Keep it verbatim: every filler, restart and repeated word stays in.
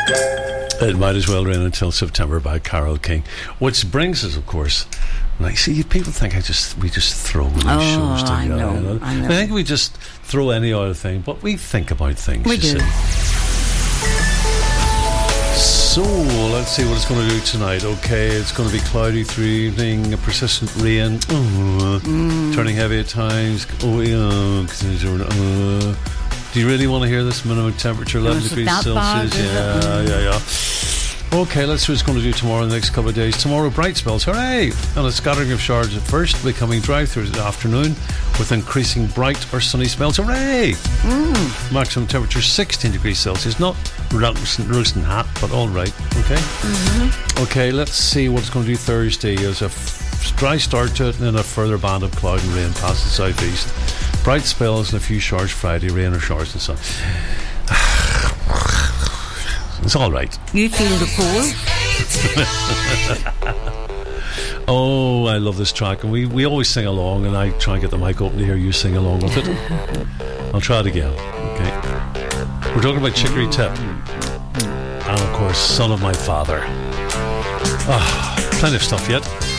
It Might As Well Rain Until September by Carole King, which brings us, of course. Like, see, people think I just we just throw these oh, shows together. I know, you know? I know. I think we just throw any other thing, but we think about things. We you do. See. So, let's see what it's going to do tonight. Okay, it's going to be cloudy through evening, persistent rain, uh, mm. turning heavy at times. Oh, yeah. Uh, do you really want to hear this? Minimum temperature eleven degrees Celsius. Yeah, yeah, yeah. Okay, let's see what it's going to do tomorrow in the next couple of days. Tomorrow, bright spells, hooray! And a scattering of showers at first, becoming dry through the afternoon, with increasing bright or sunny spells, hooray! Mm. Maximum temperature sixteen degrees Celsius, not roasting hot, but all right, okay? Mm-hmm. Okay, let's see what it's going to do Thursday. There's a f- dry start to it, and then a further band of cloud and rain past the southeast. Bright spells and a few showers Friday, rain or showers and sun. It's all right. You feel the cold? Oh, I love this track, and we, we always sing along, and I try and get the mic open to hear you sing along with it. I'll try it again. Okay. We're talking about Chicory Tip, and of course, Son of My Father. Ah, plenty of stuff yet.